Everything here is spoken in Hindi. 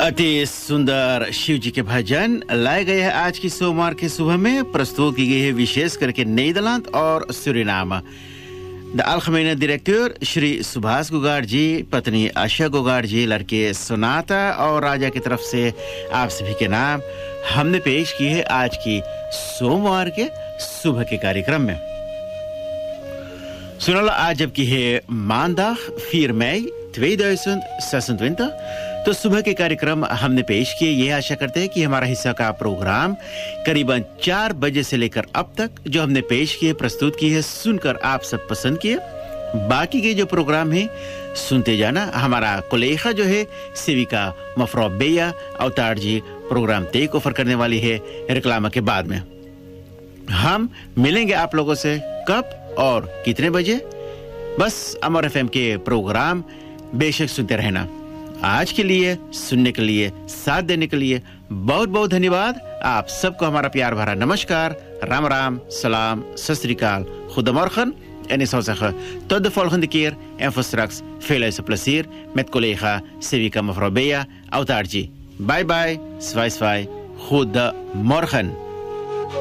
अति सुंदर शिव जी के भजन लाए गए हैं आज की सोमवार की सुबह में। प्रस्तुत की गई है विशेष करके नीदरलैंड और Suriname. The अल्खमेना director Shri Subhash गोगाड़ जी, पत्नी आशा गोगाड़ जी, लड़के सोनाता और राजा की तरफ से आप सभी के नाम हमने पेश की है आज की सोमवार के सुबह के कार्यक्रम में। सुनल आज जबकि है मानदाग 4 मई 2026, तो सुबह के कार्यक्रम हमने पेश किए। ये आशा करते हैं कि हमारा हिस्सा का प्रोग्राम करीबन 4 बजे से लेकर अब तक जो हमने पेश किए, प्रस्तुत किए, सुनकर आप सब पसंद किए। बाकी के जो प्रोग्राम है सुनते जाना। हमारा कोलेखा जो है सेविका मफरोबेया अवतार जी प्रोग्राम टेक ओवर करने वाली है रिक्लामा के बाद में। हम मिलेंगे आप लोगों से कब और कितने बजे, बस अमर एफएम के प्रोग्राम बेशक सुनते रहना। आज के लिए, सुनने के लिए, साथ देने के लिए बहुत बहुत धन्यवाद। आप सबको हमारा प्यार भरा नमस्कार, राम राम, सलाम, सत श्री अकाल, goedemorgen en ik zou zeggen tot de volgende keer en voor straks veel luisterplezier met collega Sevika mevrouw Bea Autarji. Bye bye, zwaai zwaai, goedemorgen.